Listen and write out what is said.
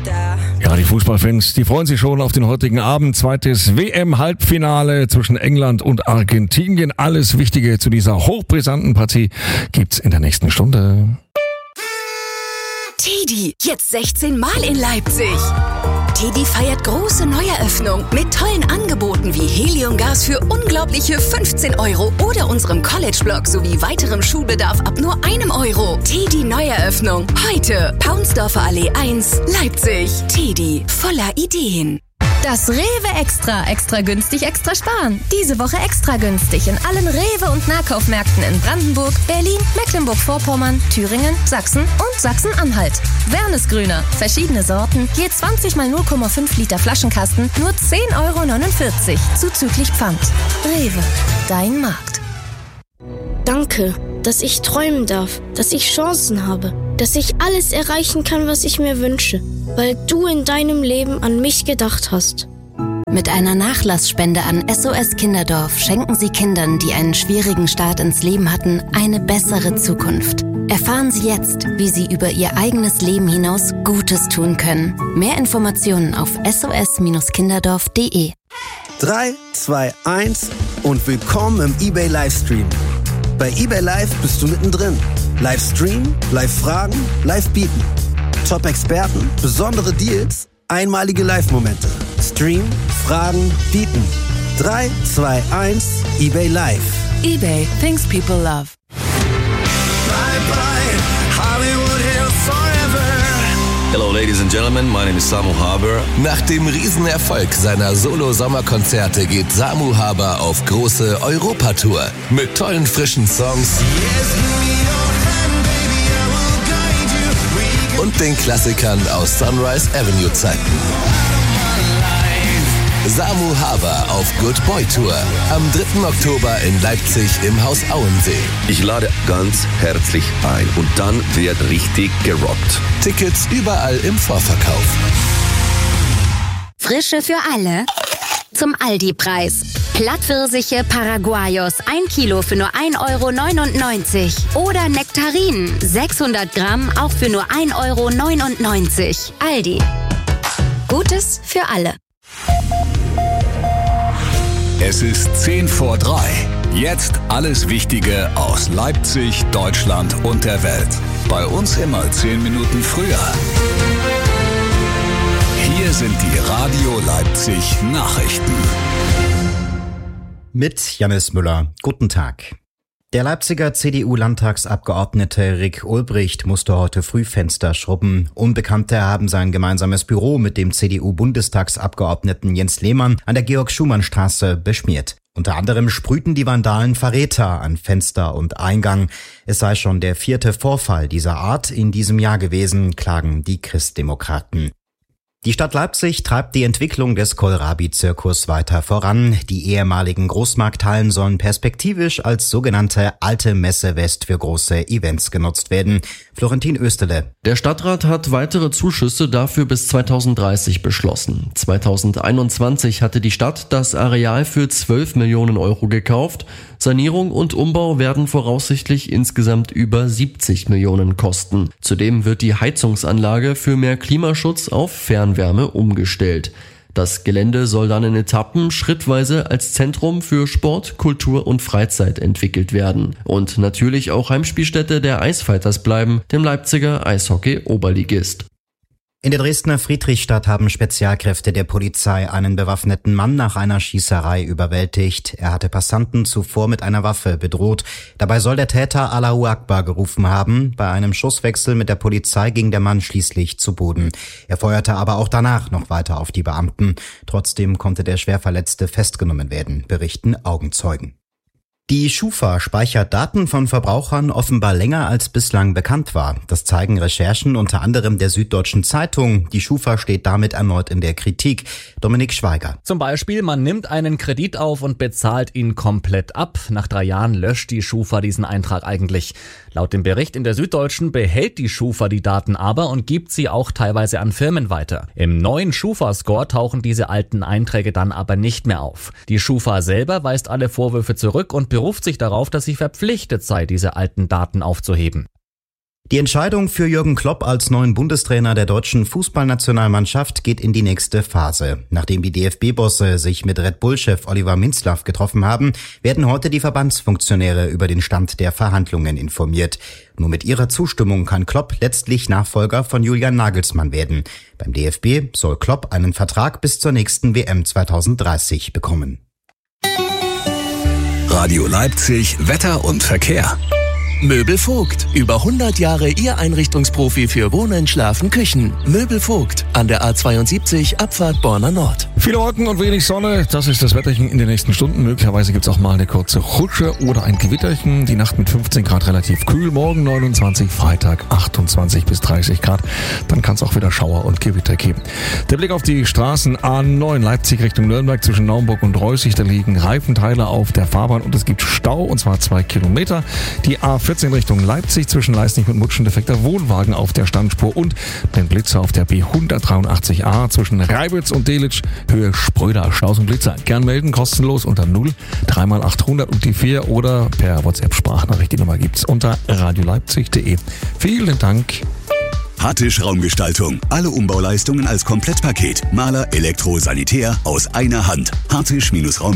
Ja, die Fußballfans, die freuen sich schon auf den heutigen Abend. Zweites WM-Halbfinale zwischen England und Argentinien. Alles Wichtige zu dieser hochbrisanten Partie gibt's in der nächsten Stunde. TEDi, jetzt 16 Mal in Leipzig. TEDi feiert große Neueröffnung mit tollen Angeboten wie Heliumgas für unglaubliche 15 € oder unserem College-Blog sowie weiterem Schulbedarf ab nur €1. TEDi Neueröffnung. Heute Paunsdorfer Allee 1, Leipzig. TEDi, voller Ideen. Das Rewe Extra günstig, extra sparen. Diese Woche extra günstig in allen Rewe- und Nahkaufmärkten in Brandenburg, Berlin, Mecklenburg-Vorpommern, Thüringen, Sachsen und Sachsen-Anhalt. Wernesgrüner, verschiedene Sorten, je 20 mal 0,5 Liter Flaschenkasten, nur 10,49 € zuzüglich Pfand. Rewe, dein Markt. Danke, dass ich träumen darf, dass ich Chancen habe, dass ich alles erreichen kann, was ich mir wünsche, weil du in deinem Leben an mich gedacht hast. Mit einer Nachlassspende an SOS Kinderdorf schenken Sie Kindern, die einen schwierigen Start ins Leben hatten, eine bessere Zukunft. Erfahren Sie jetzt, wie Sie über Ihr eigenes Leben hinaus Gutes tun können. Mehr Informationen auf sos-kinderdorf.de. 3, 2, 1 und willkommen im eBay Livestream. Bei eBay Live bist du mittendrin. Livestream, Live-Fragen, Live-Bieten. Top-Experten, besondere Deals, einmalige Live-Momente. Stream, Fragen, Bieten. 3, 2, 1, eBay Live. eBay, things people love. Bye bye, Hollywood Hills forever. Hello ladies and gentlemen, my name is Samu Haber. Nach dem Riesenerfolg seiner Solo-Sommerkonzerte geht Samu Haber auf große Europatour mit tollen frischen Songs und den Klassikern aus Sunrise Avenue Zeiten. Samu Haber auf Good Boy Tour am 3. Oktober in Leipzig im Haus Auensee. Ich lade ganz herzlich ein und dann wird richtig gerockt. Tickets überall im Vorverkauf. Frische für alle zum Aldi-Preis. Plattpfirsiche Paraguayos 1 Kilo für nur 1,99 € oder Nektarinen 600 Gramm auch für nur 1,99 €. Aldi. Gutes für alle. Es ist 10 vor 3. Jetzt alles Wichtige aus Leipzig, Deutschland und der Welt. Bei uns immer 10 Minuten früher. Hier sind die Radio Leipzig Nachrichten. Mit Jannis Müller. Guten Tag. Der Leipziger CDU-Landtagsabgeordnete Rick Ulbricht musste heute früh Fenster schrubben. Unbekannte haben sein gemeinsames Büro mit dem CDU-Bundestagsabgeordneten Jens Lehmann an der Georg-Schumann-Straße beschmiert. Unter anderem sprühten die Vandalen Verräter an Fenster und Eingang. Es sei schon der 4. Vorfall dieser Art in diesem Jahr gewesen, klagen die Christdemokraten. Die Stadt Leipzig treibt die Entwicklung des Kohlrabi-Zirkus weiter voran. Die ehemaligen Großmarkthallen sollen perspektivisch als sogenannte alte Messe West für große Events genutzt werden. Florentin Österle. Der Stadtrat hat weitere Zuschüsse dafür bis 2030 beschlossen. 2021 hatte die Stadt das Areal für 12 Millionen € gekauft. Sanierung und Umbau werden voraussichtlich insgesamt über 70 Millionen kosten. Zudem wird die Heizungsanlage für mehr Klimaschutz auf Fernwärme umgestellt. Das Gelände soll dann in Etappen schrittweise als Zentrum für Sport, Kultur und Freizeit entwickelt werden. Und natürlich auch Heimspielstätte der Eisfighters bleiben, dem Leipziger Eishockey-Oberligist. In der Dresdner Friedrichstadt haben Spezialkräfte der Polizei einen bewaffneten Mann nach einer Schießerei überwältigt. Er hatte Passanten zuvor mit einer Waffe bedroht. Dabei soll der Täter Allahu Akbar gerufen haben. Bei einem Schusswechsel mit der Polizei ging der Mann schließlich zu Boden. Er feuerte aber auch danach noch weiter auf die Beamten. Trotzdem konnte der Schwerverletzte festgenommen werden, berichten Augenzeugen. Die Schufa speichert Daten von Verbrauchern offenbar länger als bislang bekannt war. Das zeigen Recherchen unter anderem der Süddeutschen Zeitung. Die Schufa steht damit erneut in der Kritik. Dominik Schweiger. Zum Beispiel, man nimmt einen Kredit auf und bezahlt ihn komplett ab. Nach 3 Jahren löscht die Schufa diesen Eintrag eigentlich. Laut dem Bericht in der Süddeutschen behält die Schufa die Daten aber und gibt sie auch teilweise an Firmen weiter. Im neuen Schufa-Score tauchen diese alten Einträge dann aber nicht mehr auf. Die Schufa selber weist alle Vorwürfe zurück und beruft sich darauf, dass sie verpflichtet sei, diese alten Daten aufzuheben. Die Entscheidung für Jürgen Klopp als neuen Bundestrainer der deutschen Fußballnationalmannschaft geht in die nächste Phase. Nachdem die DFB-Bosse sich mit Red Bull-Chef Oliver Minzlaff getroffen haben, werden heute die Verbandsfunktionäre über den Stand der Verhandlungen informiert. Nur mit ihrer Zustimmung kann Klopp letztlich Nachfolger von Julian Nagelsmann werden. Beim DFB soll Klopp einen Vertrag bis zur nächsten WM 2030 bekommen. Radio Leipzig, Wetter und Verkehr. Möbel Vogt. Über 100 Jahre Ihr Einrichtungsprofi für Wohnen, Schlafen, Küchen. Möbel Vogt. An der A72 Abfahrt Borna Nord. Viele Wolken und wenig Sonne. Das ist das Wetterchen in den nächsten Stunden. Möglicherweise gibt's auch mal eine kurze Rutsche oder ein Gewitterchen. Die Nacht mit 15 Grad relativ kühl. Morgen 29, Freitag 28 bis 30 Grad. Dann kann es auch wieder Schauer und Gewitter geben. Der Blick auf die Straßen A9 Leipzig Richtung Nürnberg zwischen Naumburg und Reußig. Da liegen Reifenteile auf der Fahrbahn und es gibt Stau, und zwar 2 Kilometer. Die A14 Richtung Leipzig zwischen Leisnig und Mutschen defekter Wohnwagen auf der Standspur und den Blitzer auf der B183a zwischen Reibitz und Delitzsch, Höhe Spröder, Staus und Blitzer. Gern melden, kostenlos unter 0 3x800 und die 4 oder per WhatsApp-Sprachnachricht. Die Nummer gibt's unter radioleipzig.de. Vielen Dank. Hattisch Raumgestaltung. Alle Umbauleistungen als Komplettpaket. Maler, Elektro, Sanitär aus einer Hand. Hattisch-Raum